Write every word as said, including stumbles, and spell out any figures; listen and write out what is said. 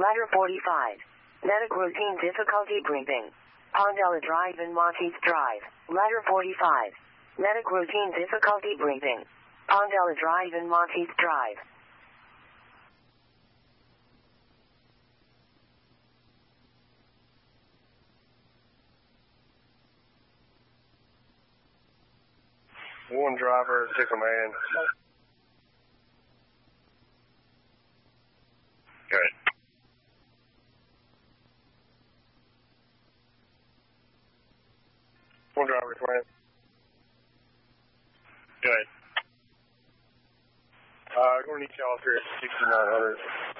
Letter forty-five. Medic routine difficulty breathing. Pondella Drive and Monteith Drive. Letter forty-five. Medic routine difficulty breathing. Pondella Drive and Monteith Drive. One driver, took a man. Good. One driver, twin. Good. Uh, going to need y'all up here at sixty-nine hundred.